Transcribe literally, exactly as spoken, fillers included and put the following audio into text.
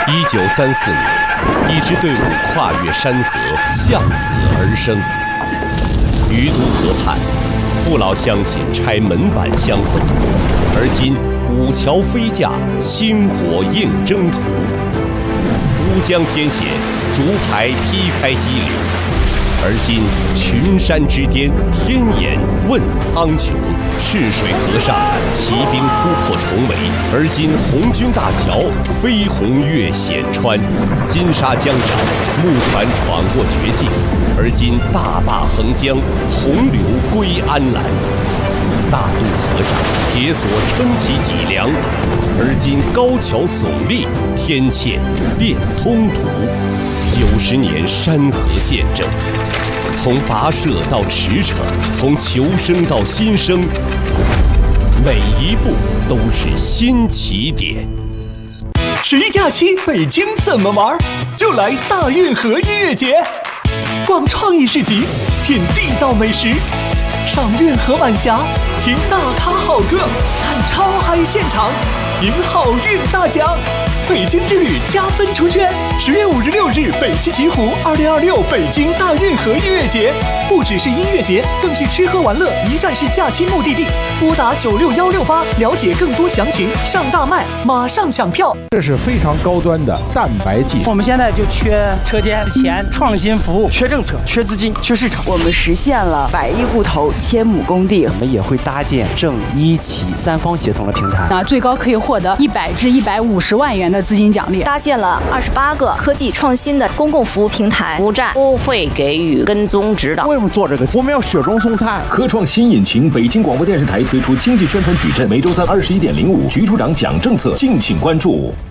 一九三四年，一支队伍跨越山河，向死而生。余都河畔，父老乡亲拆门板相送。而今五桥飞架，星火映征途。乌江天险，竹排劈开激流。而今群山之巅，天眼问苍穹；赤水河上，骑兵突破重围。而今红军大桥，飞鸿越险川；金沙江上，木船闯过绝境。而今大坝横江，洪流归安澜。大渡河上，铁索撑起脊梁；而今高桥耸立，天堑变通途。九十年山河见证，从跋涉到驰骋，从求生到新生，每一步都是新起点。 十一假期北京怎么玩？就来大运河音乐节，逛创意市集，品地道美食，赏运河晚霞，听大咖好歌，看超嗨现场，赢好运大奖。北京之旅加分出圈，十月五日六日北汽极狐二零二六北京大运河音乐节，不只是音乐节，更是吃喝玩乐一站式假期目的地。拨打九六幺六八了解更多详情，上大麦马上抢票。 这是非常高端的蛋白技术。 我们现在就缺车间、钱、创新服务，缺政策、缺资金、缺市场。 我们实现了百亿户投、千亩工地。 我们也会搭建政一企三方协同的平台， 啊，最高可以获得一百至一百五十万元的资金奖励。 搭建了二十八个科技创新的公共服务平台， 服务站都会给予跟踪指导。 为什么做这个？我们要雪中送炭。 科创新引擎，北京广播电视台推出经济宣传矩阵，每周三二十一点零五，局处长讲政策，敬请关注。